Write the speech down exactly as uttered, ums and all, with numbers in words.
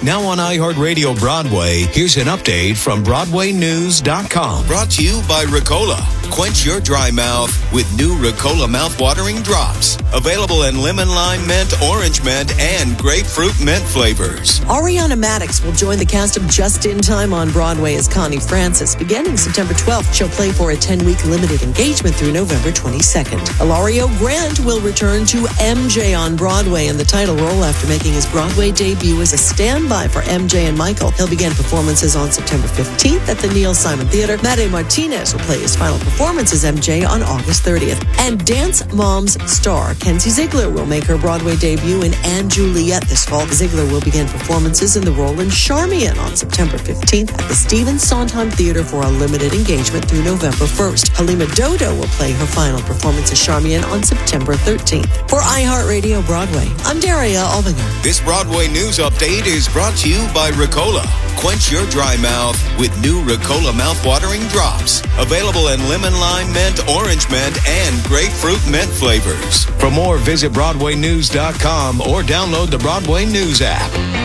Now on iHeartRadio Broadway, here's an update from Broadway News dot com. Brought to you by Ricola. Quench your dry mouth with new Ricola mouth-watering drops. Available in lemon, lime, mint, orange mint, and grapefruit mint flavors. Ariana Madix will join the cast of Just in Time on Broadway as Connie Francis. Beginning September twelfth, she'll play for a ten-week limited engagement through November twenty-second. Hilario Grant will return to M J on Broadway in the title role after making his Broadway debut as a standby for M J and Michael. He'll begin performances on September fifteenth at the Neil Simon Theater. Maddie Martinez will play his final performance as M J on August thirtieth. And Dance Moms star Kenzie Ziegler will make her Broadway debut in Anne Juliet this fall. Ziegler will begin performances in the role in Charmian on September fifteenth at the Stephen Sondheim Theater for a limited engagement through November first. Halima Dodo will play her final performance as Charmian on September thirteenth. For iHeartRadio Broadway, I'm Daria Albinger. This Broadway news update is brought to you by Ricola. Quench your dry mouth with new Ricola mouth-watering drops. Available in lemon, lime, mint, orange mint, and grapefruit mint flavors. For more, visit Broadway News dot com or download the Broadway News app.